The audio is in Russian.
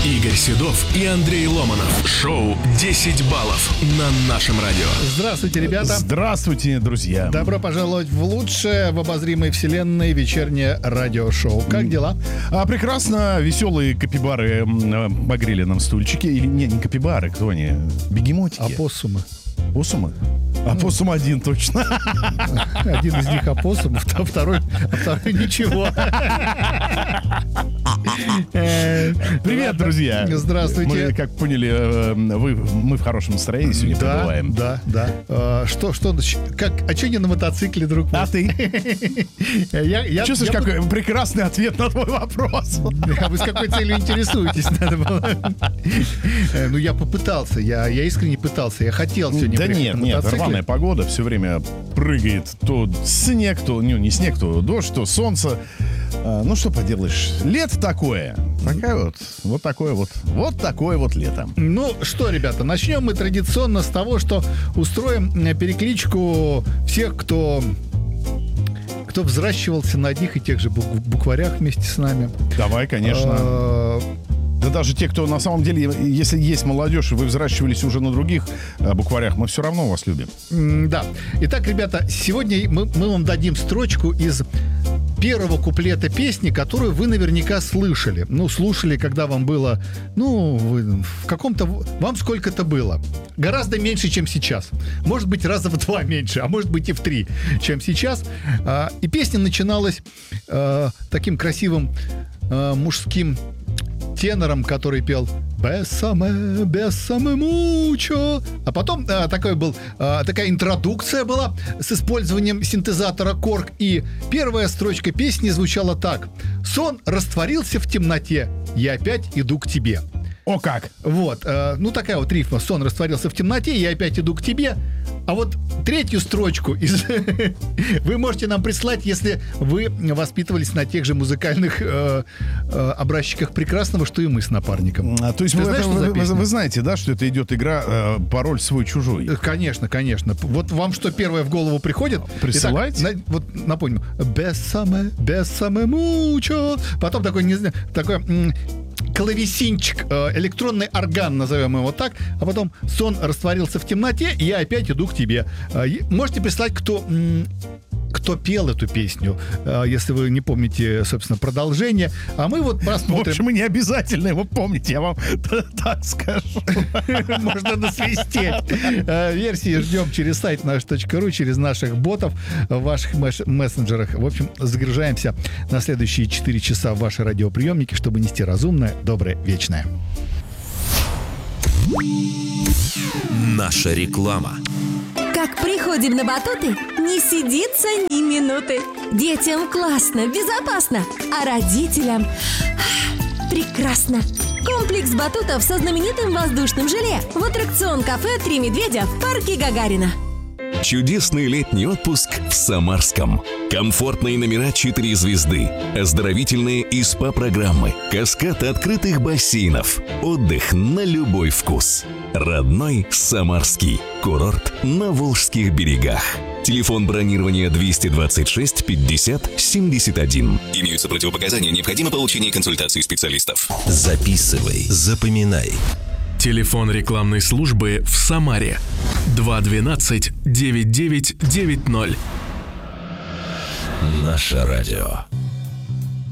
Игорь Седов и Андрей Ломанов. Шоу «10 баллов» на нашем радио. Здравствуйте, ребята. Здравствуйте, друзья. Добро пожаловать в лучшее в обозримой вселенной вечернее радиошоу. Как дела? Прекрасно. Веселые капибары погрели нам стульчики. Или не капибары, кто они? Бегемотики. Опоссумы. Опоссумы? Опоссум один точно. Один из них опоссум, а второй ничего. Привет, друзья. Здравствуйте. Мы, как поняли, мы в хорошем настроении сегодня пребываем. Да. А что не на мотоцикле, друг мой? А ты? Чувствуешь, какой прекрасный ответ на твой вопрос? А вы с какой целью интересуетесь? Надо было. Ну, я попытался, я искренне пытался, я хотел сегодня приехать на мотоцикле. Рваная погода, все время прыгает то снег, то не снег, то дождь, то солнце. Ну, что поделаешь, лето такое. Вот такое вот лето. Ну что, ребята, начнем мы традиционно с того, что устроим перекличку всех, кто взращивался на одних и тех же букварях вместе с нами. Давай, конечно. Да даже те, кто на самом деле, если есть молодежь, и вы взращивались уже на других букварях, мы все равно вас любим. Да. Итак, ребята, сегодня мы вам дадим строчку из первого куплета песни, которую вы наверняка слышали. Ну, слушали, когда вам было, вы в каком-то... Вам сколько-то было. Гораздо меньше, чем сейчас. Может быть, раза в 2 меньше, а может быть и в 3, чем сейчас. И песня начиналась таким красивым мужским тенором, который пел «Бесаме мучо». А потом такая интродукция была с использованием синтезатора Korg. И первая строчка песни звучала так: «Сон растворился в темноте, я опять иду к тебе». О как! Вот, такая вот рифма: «Сон растворился в темноте, я опять иду к тебе». А вот третью строчку вы можете нам прислать, если вы воспитывались на тех же музыкальных образчиках прекрасного, что и мы с напарником. То есть вы знаете, да, что это идет игра пароль свой-чужой? Конечно. Вот вам что первое в голову приходит? Присылайте. Итак, вот напомню. «Бесаме мучо». Потом такой клавесинчик, электронный орган, назовем его так, а потом «Сон растворился в темноте, и я опять иду к тебе». Можете прислать, кто пел эту песню, если вы не помните, собственно, продолжение. А мы вот посмотрим. В общем, не обязательно его помнить, я вам так скажу. Можно насвистеть. Версии ждем через сайт наш.ру, через наших ботов в ваших мессенджерах. В общем, загружаемся на следующие 4 часа в ваши радиоприемники, чтобы нести разумное, доброе, вечное. Наша реклама. Как приходим на батуты, не сидится ни минуты. Детям классно, безопасно, а родителям прекрасно. Комплекс батутов со знаменитым воздушным желе в аттракцион-кафе «Три медведя» в парке Гагарина. Чудесный летний отпуск в Самарском. Комфортные номера 4 звезды, оздоровительные и СПА-программы, каскад открытых бассейнов, отдых на любой вкус. Родной Самарский. Курорт на Волжских берегах. Телефон бронирования 226 50 71. Имеются противопоказания, необходимо получение консультации специалистов. Записывай, запоминай. Телефон рекламной службы в Самаре 212 9990. Наше радио.